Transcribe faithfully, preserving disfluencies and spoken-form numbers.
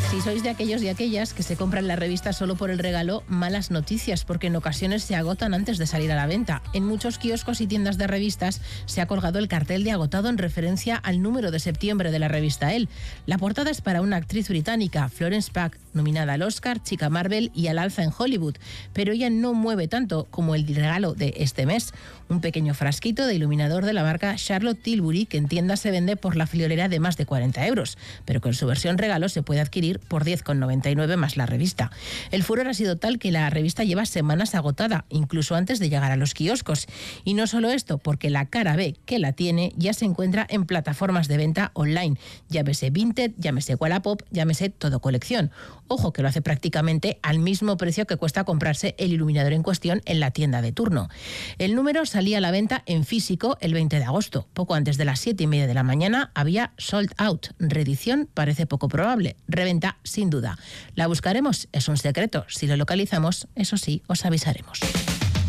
Si sois de aquellos y aquellas que se compran la revista solo por el regalo, malas noticias, porque en ocasiones se agotan antes de salir a la venta. En muchos kioscos y tiendas de revistas se ha colgado el cartel de agotado en referencia al número de septiembre de la revista Elle. La portada es para una actriz británica, Florence Pugh, nominada al Oscar, chica Marvel y al alza en Hollywood, pero ella no mueve tanto como el regalo de este mes. Un pequeño frasquito de iluminador de la marca Charlotte Tilbury, que en tienda se vende por la friolera de más de cuarenta euros, pero con su versión regalo se puede adquirir por diez con noventa y nueve más la revista. El furor ha sido tal que la revista lleva semanas agotada, incluso antes de llegar a los kioscos. Y no solo esto, porque la cara B que la tiene ya se encuentra en plataformas de venta online. Llámese Vinted, llámese Wallapop, llámese Todo Colección. Ojo que lo hace prácticamente al mismo precio que cuesta comprarse el iluminador en cuestión en la tienda de turno. El número salía a la venta en físico el veinte de agosto. Poco antes de las siete y media de la mañana había sold out. Reedición parece poco probable. Reventa sin duda. La buscaremos, es un secreto. Si lo localizamos, eso sí, os avisaremos.